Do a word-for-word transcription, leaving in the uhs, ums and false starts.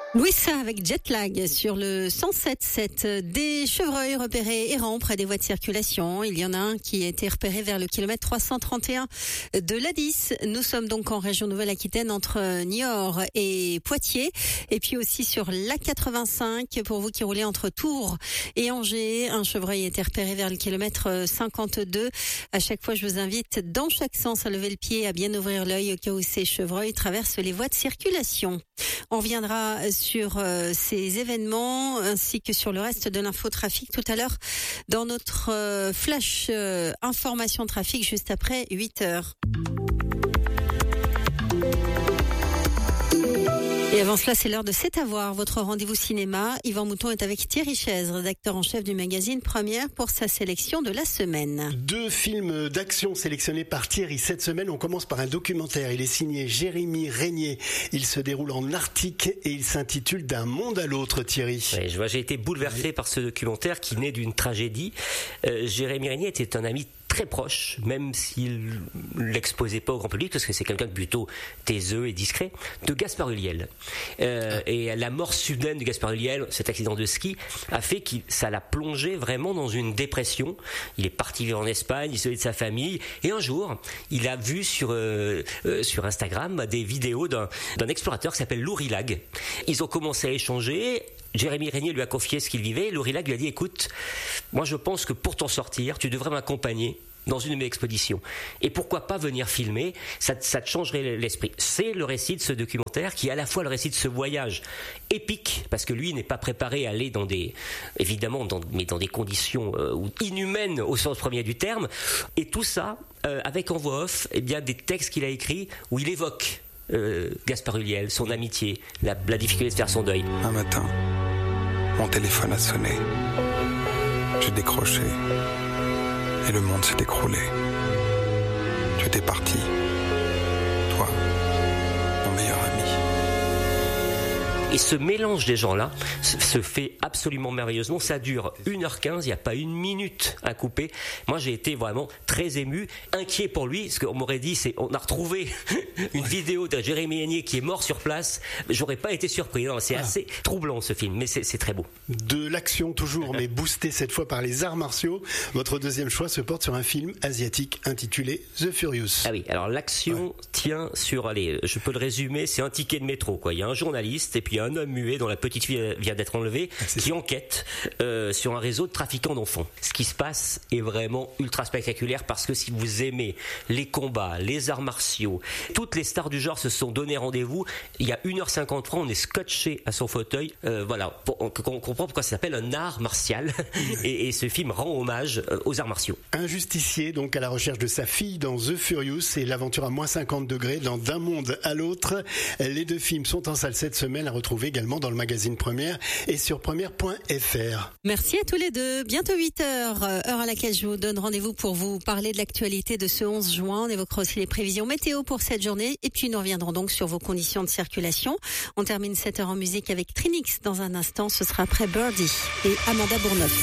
Louisa avec Jetlag sur le cent sept sept. Des chevreuils repérés errant près des voies de circulation. Il y en a un qui a été repéré vers le kilomètre trois cent trente et un de l'A dix. Nous sommes donc en région Nouvelle-Aquitaine entre Niort et Poitiers. Et puis aussi sur l'A quatre-vingt-cinq pour vous qui roulez entre Tours et Angers. Un chevreuil a été repéré vers le kilomètre cinquante-deux. À chaque fois, je vous invite dans chaque sens à lever le pied, à bien ouvrir l'œil au cas où ces chevreuils traversent les voies de circulation. On reviendra sur euh, ces événements ainsi que sur le reste de l'infotrafic tout à l'heure dans notre euh, flash euh, information trafic juste après huit heures. Et avant cela, c'est l'heure de C'est à voir, votre rendez-vous cinéma. Yvan Mouton est avec Thierry Chaise, rédacteur en chef du magazine Première, pour sa sélection de la semaine. Deux films d'action sélectionnés par Thierry cette semaine. On commence par un documentaire. Il est signé Jérémy Régnier. Il se déroule en Arctique et il s'intitule D'un monde à l'autre, Thierry. Oui, je vois, j'ai été bouleversé oui. par ce documentaire qui naît d'une tragédie. Euh, Jérémy Régnier était un ami très proche, même s'il l'exposait pas au grand public, parce que c'est quelqu'un de plutôt taiseux et discret, de Gaspard Ulliel. Euh, et la mort soudaine de Gaspard Ulliel, cet accident de ski, a fait que ça l'a plongé vraiment dans une dépression. Il est parti vivre en Espagne, isolé de sa famille, et un jour, il a vu sur euh, euh, sur Instagram des vidéos d'un, d'un explorateur qui s'appelle Lourilag. Ils ont commencé à échanger. Jérémy Régnier lui a confié ce qu'il vivait. Lourilag lui a dit, écoute, moi je pense que pour t'en sortir, tu devrais m'accompagner dans une de mes expéditions. Et pourquoi pas venir filmer, ça, ça te changerait l'esprit. C'est le récit de ce documentaire qui est à la fois le récit de ce voyage épique, parce que lui n'est pas préparé à aller dans des, évidemment, dans, mais dans des conditions euh, inhumaines au sens premier du terme, et tout ça euh, avec en voix off, eh bien, des textes qu'il a écrits où il évoque euh, Gaspard Ulliel, son amitié, la, la difficulté de faire son deuil. Un matin, mon téléphone a sonné. J'ai décroché. Et le monde s'est écroulé. Tu étais parti. Toi, mon meilleur ami. Et ce mélange des gens-là se fait absolument merveilleusement. Ça dure une heure quinze, il n'y a pas une minute à couper. Moi, j'ai été vraiment très ému, inquiet pour lui, parce qu'on m'aurait dit, c'est, on a retrouvé une ouais. vidéo de Jérémy Régnier qui est mort sur place. J'aurais pas été surpris. Non, c'est ah. assez troublant, ce film, mais c'est, c'est très beau. De l'action toujours, mais boosté cette fois par les arts martiaux. Votre deuxième choix se porte sur un film asiatique intitulé The Furious. Ah oui, alors l'action ouais. tient sur, allez, je peux le résumer, c'est un ticket de métro, quoi. Il y a un journaliste et puis un homme muet dont la petite fille vient d'être enlevée, ah, qui ça. enquête euh, sur un réseau de trafiquants d'enfants. Ce qui se passe est vraiment ultra spectaculaire, parce que si vous aimez les combats, les arts martiaux, toutes les stars du genre se sont donné rendez-vous. Il y a une heure cinquante-trois, on est scotché à son fauteuil. Euh, voilà, pour, on, on comprend pourquoi ça s'appelle un art martial. et, et ce film rend hommage euh, aux arts martiaux. Un justicier donc à la recherche de sa fille dans The Furious, et l'aventure à moins cinquante degrés dans D'un monde à l'autre. Les deux films sont en salle cette semaine, à retrouver également dans le magazine Première et sur première point f r. Merci à tous les deux. Bientôt huit heures, heure à laquelle je vous donne rendez-vous pour vous parler de l'actualité de ce onze juin. On évoquera aussi les prévisions météo pour cette journée, et puis nous reviendrons donc sur vos conditions de circulation. On termine cette heure en musique avec Trinix dans un instant. Ce sera après Birdie et Amanda Bourneuf.